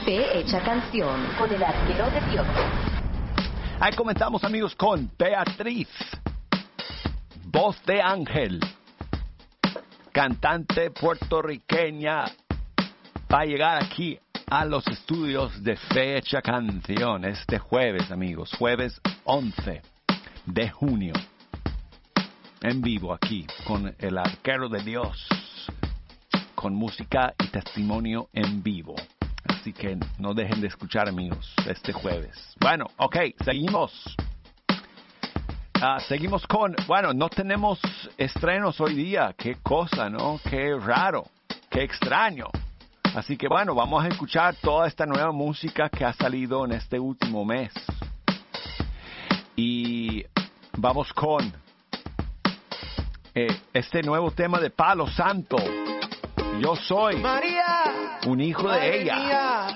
Fe Hecha Canción con el arquero de Dios. Ahí comenzamos, amigos, con Beatriz, voz de ángel, cantante puertorriqueña. Va a llegar aquí a los estudios de Fe Hecha Canción este jueves, amigos, jueves 11 de junio. En vivo aquí con el arquero de Dios, con música y testimonio en vivo. Así que no dejen de escuchar, amigos, este jueves. Bueno, ok, seguimos. Seguimos con, bueno, no tenemos estrenos hoy día. Qué cosa, ¿no? Qué raro, qué extraño. Así que bueno, vamos a escuchar toda esta nueva música que ha salido en este último mes. Y vamos con este nuevo tema de Palo Santo. Yo soy María, un hijo de ella. Mía.